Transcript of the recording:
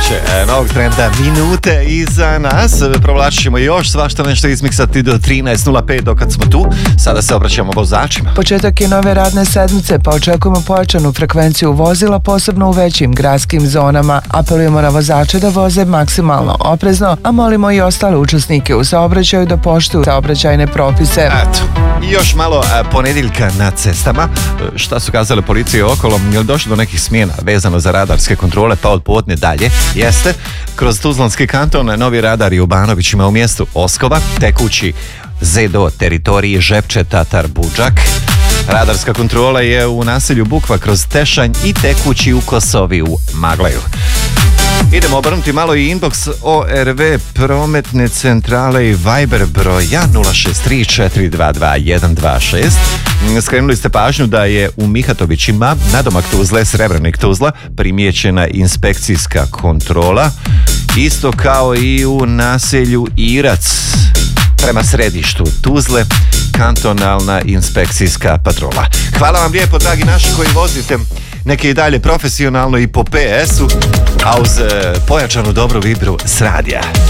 treće novog trenda minute iza nas. Provlačimo još svašta nešto izmiksati do 13.05 dok kad smo tu. Sada se obraćamo vozačima. Početak je nove radne sedmice, pa očekujemo pojačanu frekvenciju vozila, posebno u većim gradskim zonama. Apelujemo na vozače da voze maksimalno oprezno, a molimo i ostale učesnike u saobraćaju da poštuju saobraćajne propise. Eto, i još malo ponedjeljka na cestama. Šta su kazale policije okolo? Je li došlo do nekih smjena vezano za radarske kontrole, pa od podne dalje? Jeste. Kroz Tuzlanski kanton novi radari u Banovićima u mjestu Oskova, tekući ZDO teritoriji Žepče, Tatar, Budžak. Radarska kontrola je u naselju Bukva kroz Tešanj i tekući u Kosovi u Magleju. Idemo obrnuti malo i inbox ORV prometne centrale i Viber broja 063-422-126. Skrenuli ste pažnju da je u Mihatovićima, nadomak Tuzle, Srebrnik Tuzla, primijećena inspekcijska kontrola, isto kao i u naselju Irac. Prema središtu Tuzle, kantonalna inspekcijska patrola. Hvala vam lijepo, dragi naši koji vozite neke i dalje profesionalno i po PS-u, a uz pojačanu dobru vibru s radija.